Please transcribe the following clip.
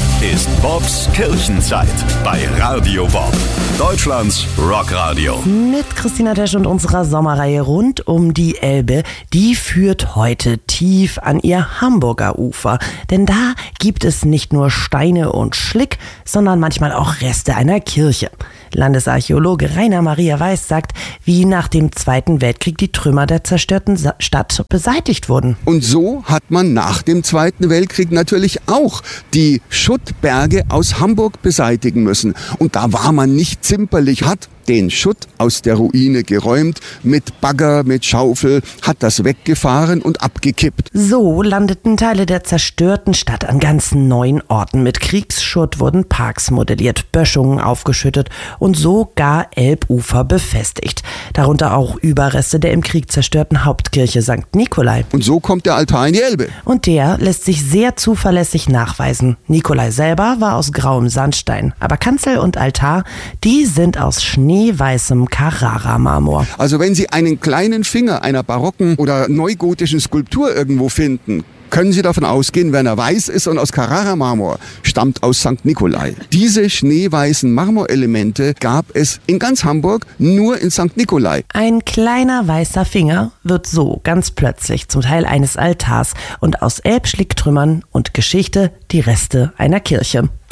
ist Bobs Kirchenzeit bei Radio Bob, Deutschlands Rockradio. Mit Christina Tesch und unserer Sommerreihe rund um die Elbe. Die führt heute tief an ihr Hamburger Ufer. Denn da gibt es nicht nur Steine und Schlick, sondern manchmal auch Reste einer Kirche. Landesarchäologe Rainer Maria Weiß sagt, wie nach dem Zweiten Weltkrieg die Trümmer der zerstörten Stadt beseitigt wurden. Und so hat man nach dem Zweiten Weltkrieg natürlich auch die Schuttberge aus Hamburg beseitigen müssen. Und da war man nicht zimperlich, hat den Schutt aus der Ruine geräumt, mit Bagger, mit Schaufel, hat das weggefahren und abgekippt. So landeten Teile der zerstörten Stadt an ganz neuen Orten. Mit Kriegsschutt wurden Parks modelliert, Böschungen aufgeschüttet und sogar Elbufer befestigt. Darunter auch Überreste der im Krieg zerstörten Hauptkirche St. Nikolai. Und so kommt der Altar in die Elbe. Und der lässt sich sehr zuverlässig nachweisen. Nikolai selber war aus grauem Sandstein, aber Kanzel und Altar, die sind aus schneeweißem Carrara-Marmor. Also wenn Sie einen kleinen Finger einer barocken oder neugotischen Skulptur irgendwo finden, können Sie davon ausgehen, wenn er weiß ist und aus Carrara-Marmor stammt aus St. Nikolai. Diese schneeweißen Marmorelemente gab es in ganz Hamburg nur in St. Nikolai. Ein kleiner weißer Finger wird so ganz plötzlich zum Teil eines Altars und aus Elbschlicktrümmern und Geschichte die Reste einer Kirche.